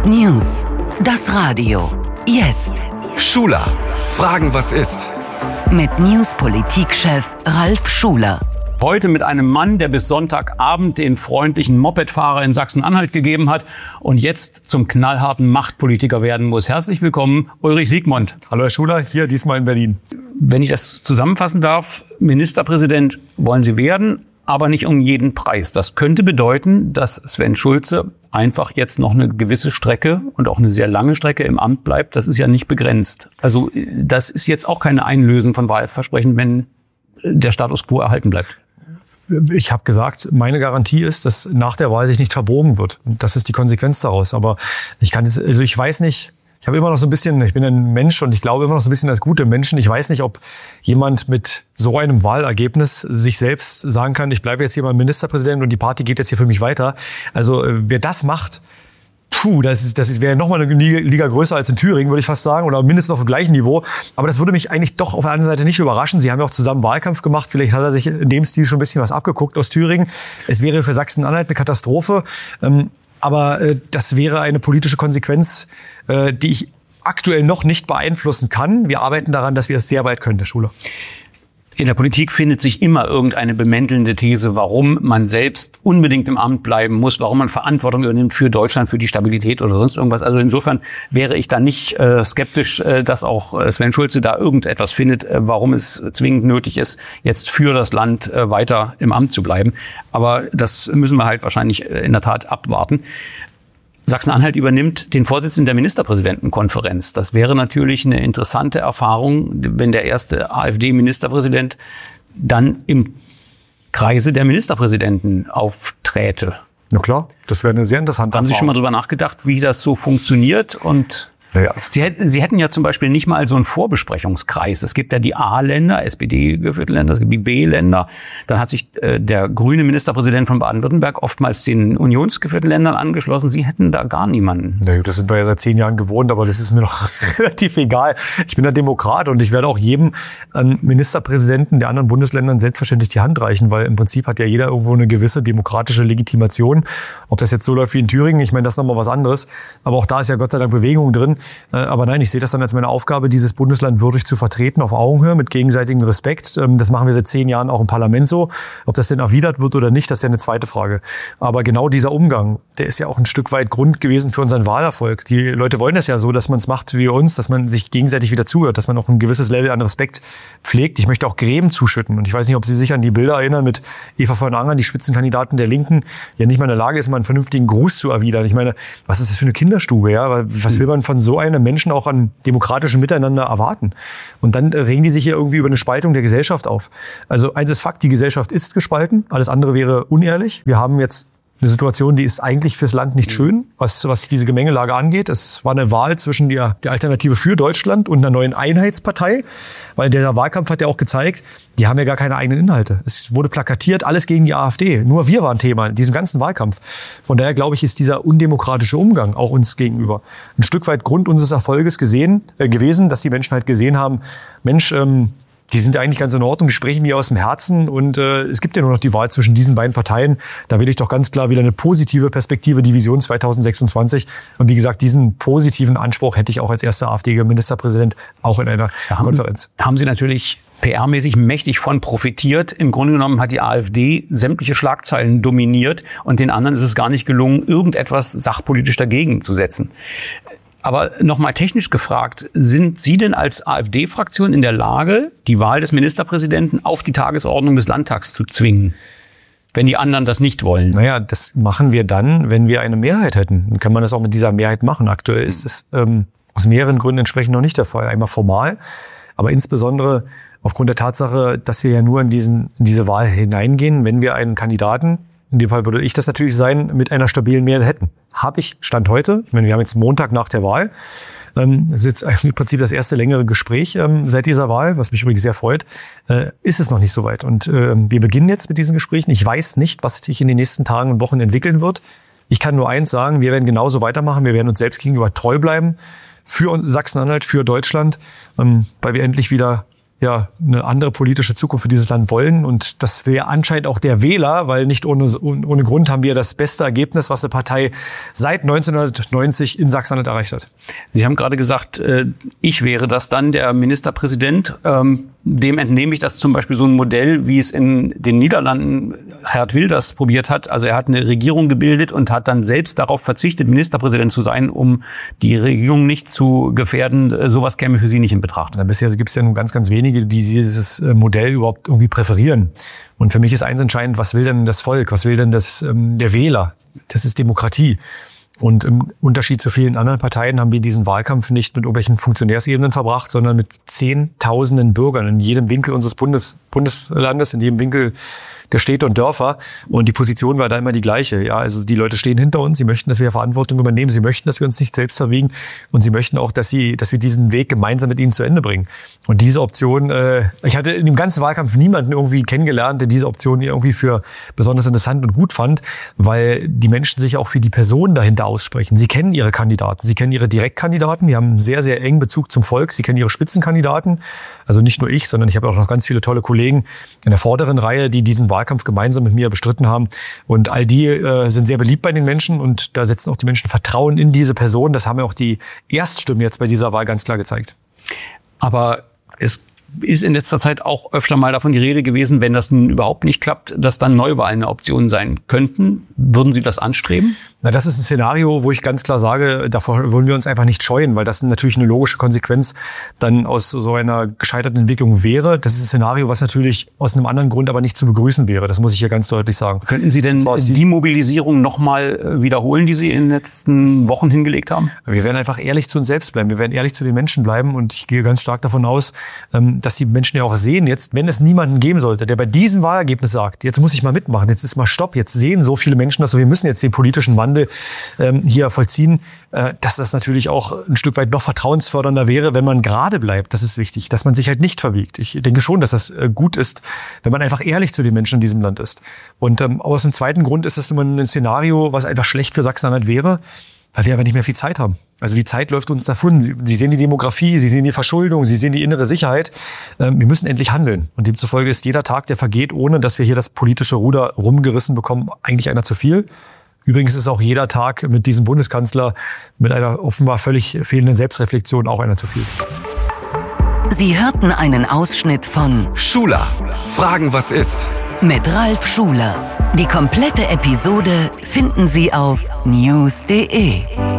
News. Das Radio. Jetzt. Schuler. Fragen, was ist? Mit News-Politikchef Ralf Schuler. Heute mit einem Mann, der bis Sonntagabend den freundlichen Mopedfahrer in Sachsen-Anhalt gegeben hat und jetzt zum knallharten Machtpolitiker werden muss. Herzlich willkommen, Ulrich Siegmund. Hallo Herr Schuler, hier diesmal in Berlin. Wenn ich das zusammenfassen darf, Ministerpräsident wollen Sie werden, aber nicht um jeden Preis. Das könnte bedeuten, dass Sven Schulze einfach jetzt noch eine gewisse Strecke und auch eine sehr lange Strecke im Amt bleibt. Das ist ja nicht begrenzt. Also das ist jetzt auch keine Einlösen von Wahlversprechen, wenn der Status quo erhalten bleibt. Ich habe gesagt, meine Garantie ist, dass nach der Wahl sich nicht verbogen wird. Und das ist die Konsequenz daraus. Aber ich weiß nicht, ich habe immer noch so ein bisschen, ich bin ein Mensch und ich glaube immer noch so ein bisschen als gute Menschen. Ich weiß nicht, ob jemand mit so einem Wahlergebnis sich selbst sagen kann, ich bleibe jetzt hier mal Ministerpräsident und die Party geht jetzt hier für mich weiter. Also wer das macht, das wäre nochmal eine Liga größer als in Thüringen, würde ich fast sagen, oder mindestens auf dem gleichen Niveau. Aber das würde mich eigentlich doch auf der anderen Seite nicht überraschen. Sie haben ja auch zusammen Wahlkampf gemacht. Vielleicht hat er sich in dem Stil schon ein bisschen was abgeguckt aus Thüringen. Es wäre für Sachsen-Anhalt eine Katastrophe. Aber das wäre eine politische Konsequenz, die ich aktuell noch nicht beeinflussen kann. Wir arbeiten daran, dass wir es sehr bald können, Herr Schuler. In der Politik findet sich immer irgendeine bemäntelnde These, warum man selbst unbedingt im Amt bleiben muss, warum man Verantwortung übernimmt für Deutschland, für die Stabilität oder sonst irgendwas. Also insofern wäre ich da nicht skeptisch, dass auch Sven Schulze da irgendetwas findet, warum es zwingend nötig ist, jetzt für das Land weiter im Amt zu bleiben. Aber das müssen wir halt wahrscheinlich in der Tat abwarten. Sachsen-Anhalt übernimmt den Vorsitz in der Ministerpräsidentenkonferenz. Das wäre natürlich eine interessante Erfahrung, wenn der erste AfD-Ministerpräsident dann im Kreise der Ministerpräsidenten aufträte. Na klar, das wäre eine sehr interessante Haben Erfahrung. Sie schon mal drüber nachgedacht, wie das so funktioniert? Und naja. Sie hätten ja zum Beispiel nicht mal so einen Vorbesprechungskreis. Es gibt ja die A-Länder, SPD-geführte Länder, es gibt die B-Länder. Dann hat sich der grüne Ministerpräsident von Baden-Württemberg oftmals den unionsgeführten Ländern angeschlossen. Sie hätten da gar niemanden. Naja, das sind wir ja seit 10 Jahren gewohnt, aber das ist mir noch relativ egal. Ich bin ein Demokrat und ich werde auch jedem Ministerpräsidenten der anderen Bundesländern selbstverständlich die Hand reichen, weil im Prinzip hat ja jeder irgendwo eine gewisse demokratische Legitimation. Ob das jetzt so läuft wie in Thüringen, ich meine, das ist nochmal was anderes. Aber auch da ist ja Gott sei Dank Bewegung drin. Aber nein, ich sehe das dann als meine Aufgabe, dieses Bundesland würdig zu vertreten, auf Augenhöhe, mit gegenseitigem Respekt. Das machen wir seit 10 Jahren auch im Parlament so. Ob das denn erwidert wird oder nicht, das ist ja eine zweite Frage. Aber genau dieser Umgang, der ist ja auch ein Stück weit Grund gewesen für unseren Wahlerfolg. Die Leute wollen das ja so, dass man es macht wie uns, dass man sich gegenseitig wieder zuhört, dass man auch ein gewisses Level an Respekt pflegt. Ich möchte auch Gräben zuschütten. Und ich weiß nicht, ob Sie sich an die Bilder erinnern mit Eva von Angern, die Spitzenkandidatin der Linken, ja nicht mal in der Lage ist, mal einen vernünftigen Gruß zu erwidern. Ich meine, was ist das für eine Kinderstube? Ja? Was will man von so einem Menschen auch an demokratischem Miteinander erwarten? Und dann regen die sich hier irgendwie über eine Spaltung der Gesellschaft auf. Also eins ist Fakt, die Gesellschaft ist gespalten. Alles andere wäre unehrlich. Wir haben jetzt eine Situation, die ist eigentlich fürs Land nicht schön, was diese Gemengelage angeht. Es war eine Wahl zwischen der Alternative für Deutschland und einer neuen Einheitspartei, weil der Wahlkampf hat ja auch gezeigt, die haben ja gar keine eigenen Inhalte. Es wurde plakatiert, alles gegen die AfD. Nur wir waren Thema in diesem ganzen Wahlkampf. Von daher, glaube ich, ist dieser undemokratische Umgang auch uns gegenüber ein Stück weit Grund unseres Erfolges gewesen, dass die Menschen halt gesehen haben, Mensch, die sind ja eigentlich ganz in Ordnung, die sprechen mir aus dem Herzen und es gibt ja nur noch die Wahl zwischen diesen beiden Parteien. Da will ich doch ganz klar wieder eine positive Perspektive, die Vision 2026. Und wie gesagt, diesen positiven Anspruch hätte ich auch als erster AfD-Ministerpräsident auch in einer Konferenz. Haben Sie natürlich PR-mäßig mächtig von profitiert. Im Grunde genommen hat die AfD sämtliche Schlagzeilen dominiert und den anderen ist es gar nicht gelungen, irgendetwas sachpolitisch dagegen zu setzen. Aber nochmal technisch gefragt, sind Sie denn als AfD-Fraktion in der Lage, die Wahl des Ministerpräsidenten auf die Tagesordnung des Landtags zu zwingen, wenn die anderen das nicht wollen? Naja, das machen wir dann, wenn wir eine Mehrheit hätten. Dann kann man das auch mit dieser Mehrheit machen. Aktuell ist es aus mehreren Gründen entsprechend noch nicht der Fall. Einmal formal, aber insbesondere aufgrund der Tatsache, dass wir ja nur in diese Wahl hineingehen, wenn wir einen Kandidaten, in dem Fall würde ich das natürlich sein, mit einer stabilen Mehrheit hätten. Habe ich Stand heute, ich meine, wir haben jetzt Montag nach der Wahl, das ist jetzt im Prinzip das erste längere Gespräch seit dieser Wahl, was mich übrigens sehr freut, ist es noch nicht so weit. Und wir beginnen jetzt mit diesen Gesprächen. Ich weiß nicht, was sich in den nächsten Tagen und Wochen entwickeln wird. Ich kann nur eins sagen, wir werden genauso weitermachen, wir werden uns selbst gegenüber treu bleiben, für Sachsen-Anhalt, für Deutschland, weil wir endlich wieder ja eine andere politische Zukunft für dieses Land wollen. Und das wäre anscheinend auch der Wähler, weil nicht ohne Grund haben wir das beste Ergebnis, was eine Partei seit 1990 in Sachsen-Anhalt erreicht hat. Sie haben gerade gesagt, ich wäre das dann, der Ministerpräsident. Dem entnehme ich das zum Beispiel so ein Modell, wie es in den Niederlanden Geert Wilders probiert hat. Also er hat eine Regierung gebildet und hat dann selbst darauf verzichtet, Ministerpräsident zu sein, um die Regierung nicht zu gefährden. Sowas käme für Sie nicht in Betracht. Na, bisher gibt es ja nur ganz, ganz wenige, die dieses Modell überhaupt irgendwie präferieren. Und für mich ist eins entscheidend, was will denn das Volk? Was will denn der Wähler? Das ist Demokratie. Und im Unterschied zu vielen anderen Parteien haben wir diesen Wahlkampf nicht mit irgendwelchen Funktionärsebenen verbracht, sondern mit Zehntausenden Bürgern in jedem Winkel unseres Bundeslandes, in jedem Winkel der Städte und Dörfer. Und die Position war da immer die gleiche. Ja, also die Leute stehen hinter uns. Sie möchten, dass wir Verantwortung übernehmen. Sie möchten, dass wir uns nicht selbst verwiegen. Und sie möchten auch, dass wir diesen Weg gemeinsam mit ihnen zu Ende bringen. Und diese Option, ich hatte in dem ganzen Wahlkampf niemanden irgendwie kennengelernt, der diese Option irgendwie für besonders interessant und gut fand, weil die Menschen sich auch für die Personen dahinter aussprechen. Sie kennen ihre Kandidaten. Sie kennen ihre Direktkandidaten. Die haben einen sehr, sehr engen Bezug zum Volk. Sie kennen ihre Spitzenkandidaten. Also nicht nur ich, sondern ich habe auch noch ganz viele tolle Kollegen in der vorderen Reihe, die diesen Wahlkampf gemeinsam mit mir bestritten haben. Und all die sind sehr beliebt bei den Menschen und da setzen auch die Menschen Vertrauen in diese Person. Das haben ja auch die Erststimmen jetzt bei dieser Wahl ganz klar gezeigt. Aber es ist in letzter Zeit auch öfter mal davon die Rede gewesen, wenn das nun überhaupt nicht klappt, dass dann Neuwahlen eine Option sein könnten. Würden Sie das anstreben? Na, das ist ein Szenario, wo ich ganz klar sage, davor wollen wir uns einfach nicht scheuen, weil das natürlich eine logische Konsequenz dann aus so einer gescheiterten Entwicklung wäre. Das ist ein Szenario, was natürlich aus einem anderen Grund aber nicht zu begrüßen wäre. Das muss ich hier ganz deutlich sagen. Könnten Sie denn die Mobilisierung nochmal wiederholen, die Sie in den letzten Wochen hingelegt haben? Wir werden einfach ehrlich zu uns selbst bleiben. Wir werden ehrlich zu den Menschen bleiben und ich gehe ganz stark davon aus, dass die Menschen ja auch sehen jetzt, wenn es niemanden geben sollte, der bei diesem Wahlergebnis sagt, jetzt muss ich mal mitmachen, jetzt ist mal Stopp, jetzt sehen so viele Menschen das so, wir müssen jetzt den politischen Wandel hier vollziehen, dass das natürlich auch ein Stück weit noch vertrauensfördernder wäre, wenn man gerade bleibt. Das ist wichtig, dass man sich halt nicht verbiegt. Ich denke schon, dass das gut ist, wenn man einfach ehrlich zu den Menschen in diesem Land ist. Und aus dem zweiten Grund ist das immer ein Szenario, was einfach schlecht für Sachsen-Anhalt wäre, weil wir aber nicht mehr viel Zeit haben. Also die Zeit läuft uns davon. Sie sehen die Demografie, Sie sehen die Verschuldung, Sie sehen die innere Sicherheit. Wir müssen endlich handeln. Und demzufolge ist jeder Tag, der vergeht, ohne dass wir hier das politische Ruder rumgerissen bekommen, eigentlich einer zu viel. Übrigens ist auch jeder Tag mit diesem Bundeskanzler mit einer offenbar völlig fehlenden Selbstreflexion auch einer zu viel. Sie hörten einen Ausschnitt von Schuler. Fragen, was ist? Mit Ralf Schuler. Die komplette Episode finden Sie auf news.de.